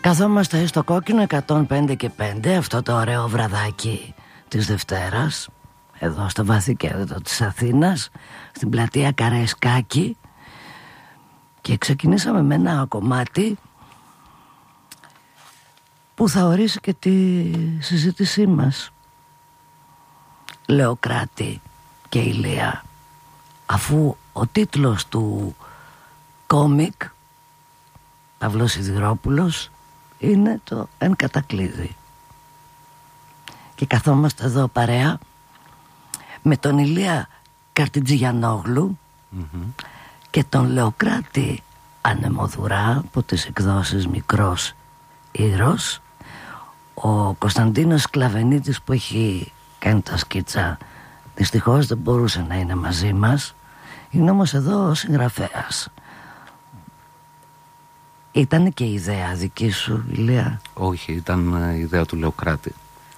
Καθόμαστε στο Κόκκινο 105 και 5, αυτό το ωραίο βραδάκι της Δευτέρας, εδώ στο βαθύ κέντρο της Αθήνας, στην πλατεία Καραϊσκάκη, και ξεκινήσαμε με ένα κομμάτι που θα ορίσει και τη συζήτησή μας. Λεοκράτη και Ηλία, αφού ο τίτλος του κόμικ Παύλος Σιδηρόπουλος είναι το «Εν κατακλείδη». Και καθόμαστε εδώ παρέα με τον Ηλία Καρτιτζιανόγλου και τον Λεοκράτη Ανεμοδουρά από τις εκδόσεις Μικρός Ήρος. Ο Κωνσταντίνος Κλαβενίτης που έχει κάνει τα σκίτσα δυστυχώς δεν μπορούσε να είναι μαζί μας, είναι όμως εδώ ο συγγραφέας. Ήταν και η ιδέα δική σου, Ηλία? Όχι, ήταν η ιδέα του Λεοκράτη.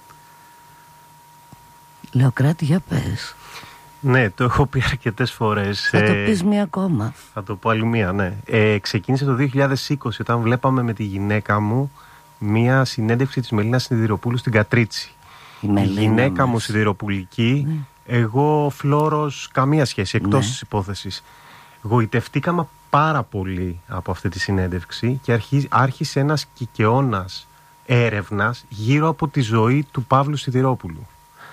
Λεοκράτη, για πες. Ναι, το έχω πει αρκετές φορές. Θα το πεις μία ακόμα. Θα το πω άλλη μία, ναι. Ξεκίνησε το 2020 όταν βλέπαμε με τη γυναίκα μου μία συνέντευξη της Μελίνας Σιδηροπούλου στην Κατρίτσι. Η γυναίκα μου σιδηροπουλική, εγώ φλόρος καμία σχέση, εκτός της υπόθεσης. Γοητευτήκαμε πάρα πολύ από αυτή τη συνέντευξη και άρχισε ένας κικαιώνας έρευνας γύρω από τη ζωή του Παύλου Σιδηρόπουλου.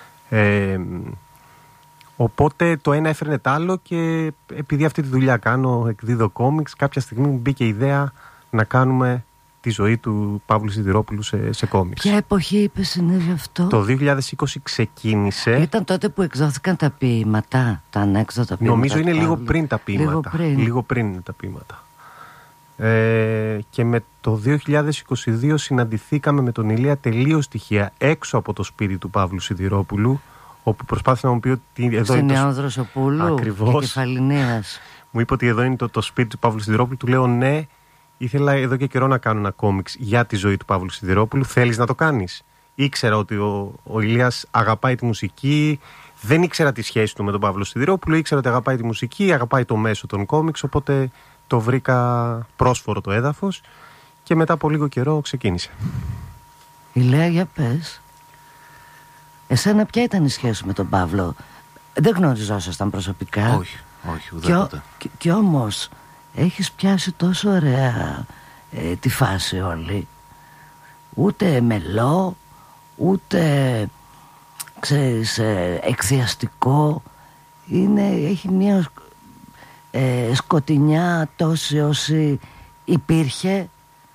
Οπότε το ένα έφερνε το άλλο και επειδή αυτή τη δουλειά κάνω, εκδίδω κόμιξ, κάποια στιγμή μου μπήκε η ιδέα να κάνουμε τη ζωή του Παύλου Σιδηρόπουλου σε κόμιξ. Ποια εποχή είπε συνέβη αυτό? Το 2020 ξεκίνησε. Ήταν τότε που εκδόθηκαν τα ποίηματα, τα ανέκδοτα ποίηματα. Νομίζω είναι λίγο πριν τα ποίηματα. Λίγο πριν τα ποίηματα. Και με το 2022 συναντηθήκαμε με τον Ηλία τελείως τυχαία έξω από το σπίτι του Παύλου Σιδηρόπουλου, όπου προσπάθησε να μου πει ότι εδώ είναι το Δροσοπούλου και Κεφαλινίας. Μου είπε ότι εδώ είναι το σπίτι του Παύλου Σιδηρόπουλου. Του λέω ναι, ήθελα εδώ και καιρό να κάνω ένα κόμιξ για τη ζωή του Παύλου Σιδηρόπουλου. Θέλεις να το κάνεις? Ήξερα ότι ο Ηλίας αγαπάει τη μουσική. Δεν ήξερα τη σχέση του με τον Παύλο Σιδηρόπουλο. Ήξερα ότι αγαπάει τη μουσική, αγαπάει το μέσο των κόμιξ. Οπότε το βρήκα πρόσφορο το έδαφος και μετά από λίγο καιρό ξεκίνησε. Ηλία, για πες. Εσένα ποια ήταν η σχέση με τον Παύλο? Δεν γνωριζόσασταν προσωπικά? Όχι, ουδέποτε. Κι όμως έχεις πιάσει τόσο ωραία τη φάση όλη. Ούτε μελό, ούτε ξέρεις εκθιαστικό. Έχει μια σκοτεινιά τόση όση υπήρχε,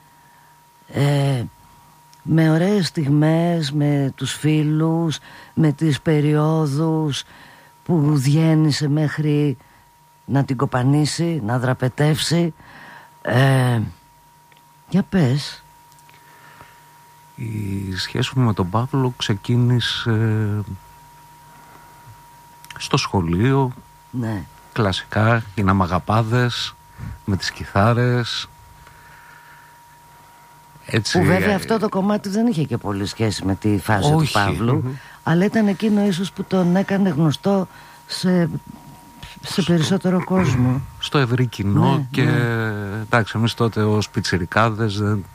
με ωραίες στιγμές, με τους φίλους, με τις περιόδους που διένυσε μέχρι να την κοπανίσει, να δραπετεύσει. Για πες. Η σχέση μου με τον Παύλο ξεκίνησε στο σχολείο. Ναι. Κλασικά, γίναμε αγαπάδες με τις κιθάρες. Έτσι, που βέβαια αυτό το κομμάτι δεν είχε και πολύ σχέση με τη φάση του Παύλου, αλλά ήταν εκείνο ίσως που τον έκανε γνωστό σε περισσότερο κόσμο. Στο ευρύ κοινό, και εντάξει, εμείς τότε ως πιτσιρικάδες